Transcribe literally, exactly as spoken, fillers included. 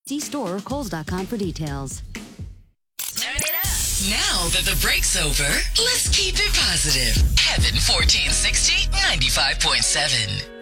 See store or Kohl's dot com for details. Turn it up. Now that the break's over, let's keep it positive. Heaven fourteen sixty, ninety-five point seven.